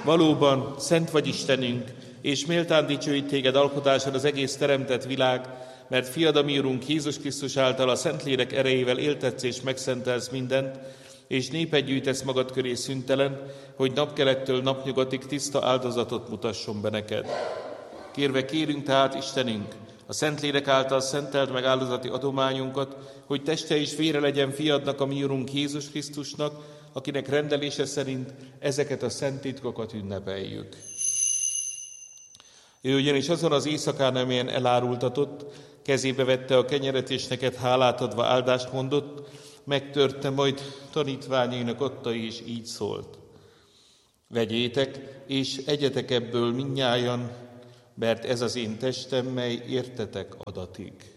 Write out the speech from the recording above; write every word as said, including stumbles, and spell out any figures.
Valóban, szent vagy Istenünk, és méltán dicsőít téged alkotásod az egész teremtett világ, mert fiad, a mi Urunk Jézus Krisztus által a Szentlélek erejével éltetsz és megszentelsz mindent, és népet gyűjtesz magad köré szüntelen, hogy napkelettől napnyugatig tiszta áldozatot mutasson be neked. Kérve kérünk tehát, Istenünk, a Szentlélek által szenteld meg áldozati adományunkat, hogy teste és vére legyen fiadnak, a mi Urunk Jézus Krisztusnak, akinek rendelése szerint ezeket a szent titkokat ünnepeljük. Ő ugyanis azon az éjszakán, amelyen elárultatott, kezébe vette a kenyeret, és neked hálát adva áldást mondott, megtörte, majd tanítványainak adta, és így szólt. Vegyétek, és egyetek ebből mindnyájan, mert ez az én testem, mely értetek adatik.